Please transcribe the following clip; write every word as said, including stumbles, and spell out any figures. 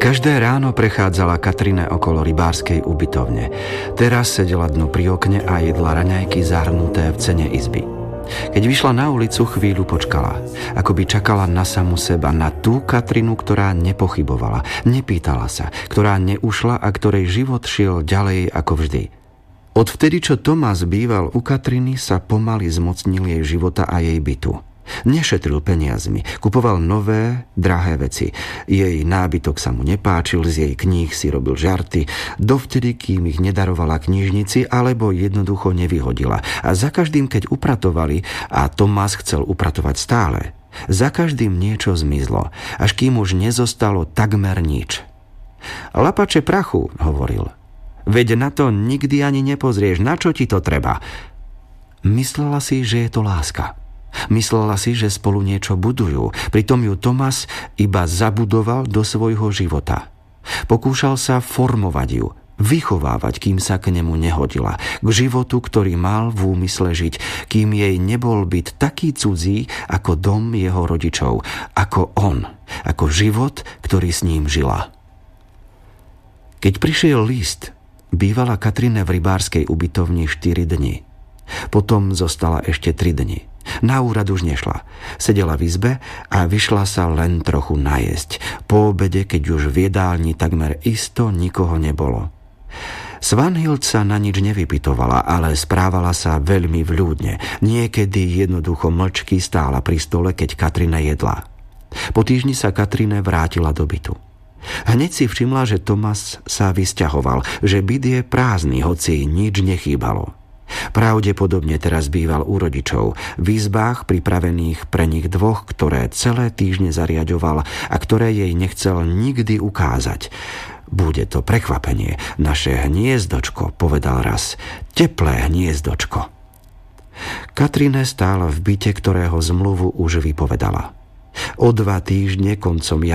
Každé ráno prechádzala Katrine okolo rybárskej ubytovne. Teraz sedela dnu pri okne a jedla raňajky zahrnuté v cene izby. Keď vyšla na ulicu, chvíľu počkala. Ako by čakala na samu seba, na tú Katrinu, ktorá nepochybovala, nepýtala sa, ktorá neušla a ktorej život šiel ďalej ako vždy. Odvtedy, čo Tomás býval u Katriny, sa pomaly zmocnil jej života a jej bytu. Nešetril peniazmi, kupoval nové, drahé veci. Jej nábytok sa mu nepáčil, z jej kníh si robil žarty, dovtedy, kým ich nedarovala knižnici alebo jednoducho nevyhodila. A za každým, keď upratovali, a Tomás chcel upratovať stále, za každým niečo zmizlo, až kým už nezostalo takmer nič. Lapače prachu, hovoril. Veď na to nikdy ani nepozrieš, na čo ti to treba. Myslela si, že je to láska. Myslela si, že spolu niečo budujú, pritom ju Tomás iba zabudoval do svojho života. Pokúšal sa formovať ju, vychovávať, kým sa k nemu nehodila, k životu, ktorý mal v úmysle žiť, kým jej nebol byt taký cudzí ako dom jeho rodičov, ako on, ako život, ktorý s ním žila. Keď prišiel list, bývala Katrine v rybárskej ubytovni štyri dni. Potom zostala ešte tri dni. Na úrad už nešla. Sedela v izbe a vyšla sa len trochu najesť. Po obede, keď už v jedálni takmer isto nikoho nebolo. Svanhild sa na nič nevypytovala, ale správala sa veľmi vľúdne. Niekedy jednoducho mlčky stála pri stole, keď Katrina jedla. Po týždni sa Katrine vrátila do bytu. Hneď si všimla, že Tomás sa vysťahoval, že byt je prázdny, hoci nič nechýbalo. Pravdepodobne teraz býval u rodičov, v izbách pripravených pre nich dvoch, ktoré celé týždne zariaďoval a ktoré jej nechcel nikdy ukázať. Bude to prekvapenie, naše hniezdočko, povedal raz, teplé hniezdočko. Katrine stála v byte, ktorého zmluvu už vypovedala. O dva týždne koncom